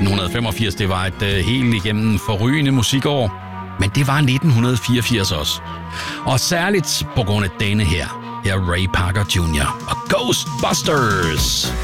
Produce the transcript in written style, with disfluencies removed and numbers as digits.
1985, det var et helt igennem forrygende musikår, men det var 1984 også. Og særligt på grund af denne her Ray Parker Jr. og Ghostbusters.